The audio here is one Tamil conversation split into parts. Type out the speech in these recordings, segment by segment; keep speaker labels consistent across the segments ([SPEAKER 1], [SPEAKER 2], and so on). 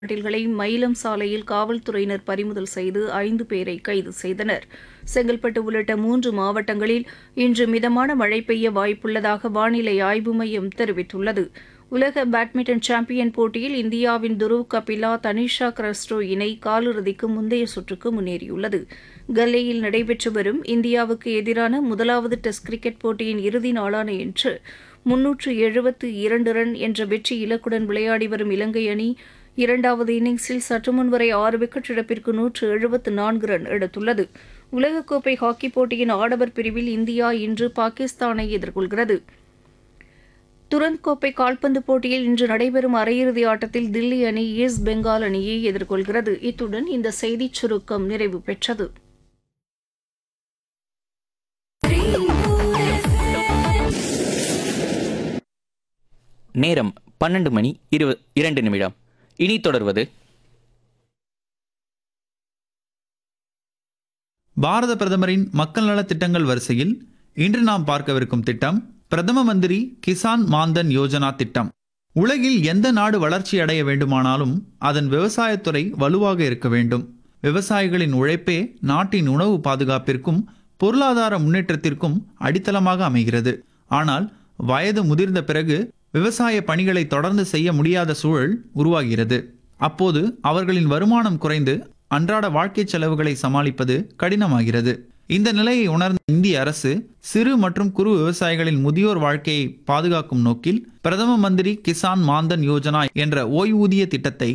[SPEAKER 1] பாட்டில்களை மயிலம் சாலையில் காவல்துறையினர் பறிமுதல் செய்து 5 பேரை கைது செய்தனர். செங்கல்பட்டு உள்ளிட்ட 3 மாவட்டங்களில் இன்று மிதமான மழை பெய்ய வாய்ப்புள்ளதாக வானிலை ஆய்வு மையம் தெரிவித்துள்ளது. உலக பேட்மிண்டன் சாம்பியன் போட்டியில் இந்தியாவின் துருவ் கபிலா தனிஷா கிறிஸ்டோ இணை காலிறுதிக்கு முந்தைய சுற்றுக்கு முன்னேறியுள்ளது. கல்லேயில் நடைபெற்று வரும் இந்தியாவுக்கு எதிரான முதலாவது டெஸ்ட் கிரிக்கெட் போட்டியின் இறுதி நாளான இன்று 372 ரன் என்ற வெற்றி இலக்குடன் விளையாடி வரும் இலங்கை அணி இரண்டாவது இன்னிங்ஸில் சற்றுமுன் வரை 6 விக்கெட் இழப்பிற்கு 174 ரன் எடுத்துள்ளது. உலகக்கோப்பை ஹாக்கிப் போட்டியின் ஆடவர் பிரிவில் இந்தியா இன்று பாகிஸ்தானை எதிர்கொள்கிறது. துரந்த் கோப்பை கால்பந்து போட்டியில் இன்று நடைபெறும் அரையிறுதி ஆட்டத்தில் தில்லி அணி ஈஸ்ட் பெங்கால் அணியை எதிர்கொள்கிறது. இத்துடன் இந்த செய்திச் சுருக்கம் நிறைவு பெற்றது.
[SPEAKER 2] நேரம் 12:02. இனி தொடர்வது
[SPEAKER 3] பாரத பிரதமரின் மக்கள் நலத் திட்டங்கள் வரிசையில் இன்று நாம் பார்க்கவிருக்கும் திட்டம் பிரதம மந்திரி கிசான் மான்தன் யோஜனா திட்டம். உலகில் எந்த நாடு வளர்ச்சி அடைய வேண்டுமானாலும் அதன் விவசாயத்துறை வலுவாக இருக்க வேண்டும். விவசாயிகளின் உழைப்பே நாட்டின் உணவு பாதுகாப்பிற்கும் பொருளாதார முன்னேற்றத்திற்கும் அடித்தளமாக அமைகிறது. ஆனால் வயது முதிர்ந்த பிறகு விவசாய பணிகளை தொடர்ந்து செய்ய முடியாத சூழல் உருவாகிறது. அப்போது அவர்களின் வருமானம் குறைந்து அன்றாட வாழ்க்கை செலவுகளை சமாளிப்பது கடினமாகிறது. இந்த நிலையை உணர்ந்த இந்திய அரசு சிறு மற்றும் குறு விவசாயிகளின் முதியோர் வாழ்க்கையை பாதுகாக்கும் நோக்கில் பிரதம மந்திரி கிசான் மான்தன் யோஜனா என்ற ஓய்வூதிய திட்டத்தை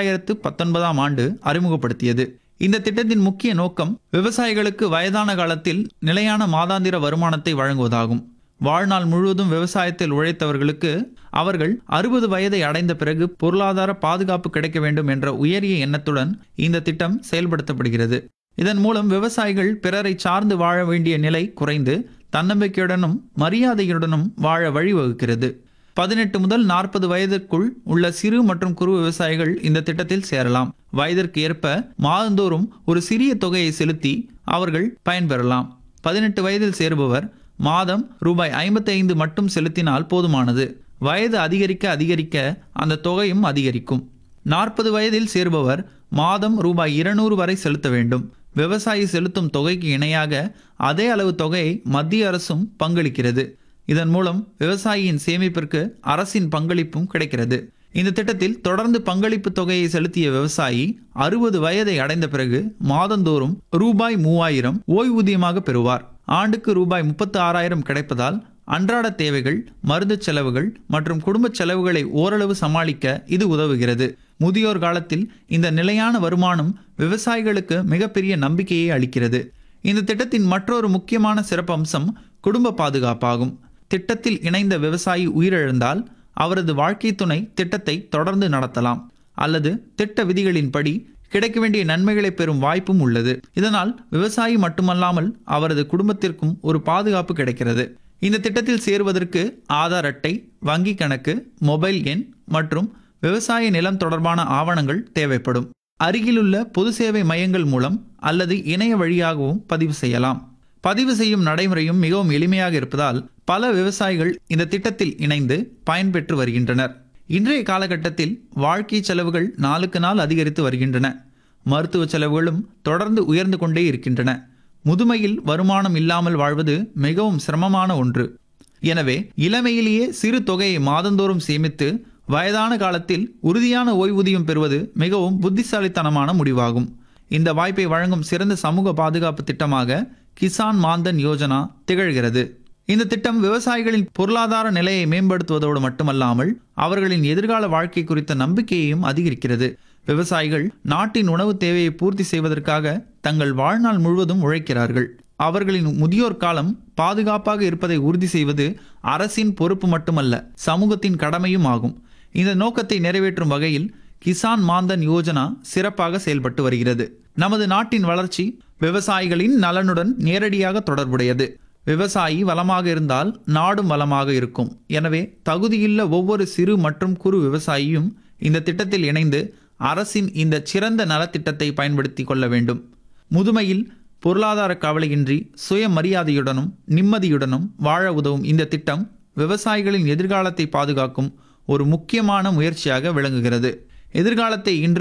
[SPEAKER 3] 2019ஆம் ஆண்டு அறிமுகப்படுத்தியது. இந்த திட்டத்தின் முக்கிய நோக்கம் விவசாயிகளுக்கு வயதான காலத்தில் நிலையான மாதாந்திர வருமானத்தை வழங்குவதாகும். வாழ்நாள் முழுவதும் விவசாயத்தில் உழைத்தவர்களுக்கு அவர்கள் 60 வயதை அடைந்த பிறகு பொருளாதார பாதுகாப்பு கிடைக்க வேண்டும் என்ற உயரிய எண்ணத்துடன் இந்த திட்டம் செயல்படுத்தப்படுகிறது. இதன் மூலம் விவசாயிகள் பிறரை சார்ந்து வாழ வேண்டிய நிலை குறைந்து தன்னம்பிக்கையுடனும் மரியாதையுடனும் வாழ வழிவகுக்கிறது. 18 முதல் 40 வயதிற்குள் உள்ள சிறு மற்றும் குறு விவசாயிகள் இந்த திட்டத்தில் சேரலாம். வயதிற்கு ஏற்ப மாதந்தோறும் ஒரு சிறிய தொகையை செலுத்தி அவர்கள் பயன்பெறலாம். 18 வயதில் சேருபவர் மாதம் ரூபாய் 55 மட்டும் செலுத்தினால் போதுமானது. வயது அதிகரிக்க அதிகரிக்க அந்த தொகையும் அதிகரிக்கும். 40 வயதில் சேருபவர் மாதம் ரூபாய் 200 வரை செலுத்த வேண்டும். விவசாயி செலுத்தும் தொகைக்கு இணையாக அதே அளவு தொகையை மத்திய அரசும் பங்களிக்கிறது. இதன் மூலம் விவசாயியின் சேமிப்பிற்கு அரசின் பங்களிப்பும் கிடைக்கிறது. இந்த திட்டத்தில் தொடர்ந்து பங்களிப்பு தொகையை செலுத்திய விவசாயி 60 வயதை அடைந்த பிறகு மாதந்தோறும் ரூபாய் 3000 ஓய்வூதியமாக பெறுவார். ஆண்டுக்கு ரூபாய் 36,000 கிடைப்பதால் அன்றாட தேவைகள், மருந்து செலவுகள் மற்றும் குடும்ப செலவுகளை ஓரளவு சமாளிக்க இது உதவுகிறது. முதியோர் காலத்தில் இந்த நிலையான வருமானம் விவசாயிகளுக்கு மிகப்பெரிய நம்பிக்கையை அளிக்கிறது. இந்த திட்டத்தின் மற்றொரு முக்கியமான சிறப்பம்சம் குடும்ப பாதுகாப்பாகும். திட்டத்தில் இணைந்த விவசாயி உயிரிழந்தால் அவரது வாழ்க்கை துணை திட்டத்தை தொடர்ந்து நடத்தலாம் அல்லது திட்ட விதிகளின்படி கிடைக்க வேண்டிய நன்மைகளை பெறும் வாய்ப்பும் உள்ளது. இதனால் விவசாயி மட்டுமல்லாமல் அவரது குடும்பத்திற்கும் ஒரு பாதுகாப்பு கிடைக்கிறது. இந்த திட்டத்தில் சேருவதற்கு ஆதார் அட்டை, வங்கி கணக்கு, மொபைல் எண் மற்றும் விவசாய நிலம் தொடர்பான ஆவணங்கள் தேவைப்படும். அருகிலுள்ள பொது சேவை மையங்கள் மூலம் அல்லது இணைய வழியாகவும் பதிவு செய்யலாம். பதிவு செய்யும் நடைமுறையும் மிகவும் எளிமையாக இருப்பதால் பல விவசாயிகள் இந்த திட்டத்தில் இணைந்து பயன்பெற்று வருகின்றனர். இன்றைய காலகட்டத்தில் வாழ்க்கை செலவுகள் நாளுக்கு நாள் அதிகரித்து வருகின்றன. மருத்துவ செலவுகளும் தொடர்ந்து உயர்ந்து கொண்டே இருக்கின்றன. முதுமையில் வருமானம் இல்லாமல் வாழ்வது மிகவும் சிரமமான ஒன்று. எனவே இளமையிலேயே சிறு தொகையை மாதந்தோறும் சேமித்து வயதான காலத்தில் உறுதியான ஓய்வூதியம் பெறுவது மிகவும் புத்திசாலித்தனமான முடிவாகும். இந்த வாய்ப்பை வழங்கும் சிறந்த சமூக பாதுகாப்பு திட்டமாக கிசான் மான்தன் யோஜனா திகழ்கிறது. இந்த திட்டம் விவசாயிகளின் பொருளாதார நிலையை மேம்படுத்துவதோடு மட்டுமல்லாமல் அவர்களின் எதிர்கால வாழ்க்கை குறித்த நம்பிக்கையையும் அதிகரிக்கிறது. விவசாயிகள் நாட்டின் உணவு தேவையை பூர்த்தி செய்வதற்காக தங்கள் வாழ்நாள் முழுவதும் உழைக்கிறார்கள். அவர்களின் முதியோர் காலம் பாதுகாப்பாக இருப்பதை உறுதி செய்வது அரசின் பொறுப்பு மட்டுமல்ல, சமூகத்தின் கடமையும் ஆகும். இந்த நோக்கத்தை நிறைவேற்றும் வகையில் கிசான் மான்தன் யோஜனா சிறப்பாக செயல்பட்டு வருகிறது. நமது நாட்டின் வளர்ச்சி விவசாயிகளின் நலனுடன் நேரடியாக தொடர்புடையது. விவசாயி வளமாக இருந்தால் நாடும் வளமாக இருக்கும். எனவே தகுதியுள்ள ஒவ்வொரு சிறு மற்றும் குறு விவசாயியும் இந்த திட்டத்தில் இணைந்து அரசின் இந்த சிறந்த நலத்திட்டத்தை பயன்படுத்தி கொள்ள வேண்டும். முதுமையில் பொருளாதார கவலையின்றி சுயமரியாதையுடனும் நிம்மதியுடனும் வாழ உதவும் இந்த திட்டம் விவசாயிகளின் எதிர்காலத்தை பாதுகாக்கும் ஒரு முக்கியமான முயற்சியாக விளங்குகிறது. எதிர்காலத்தை இன்று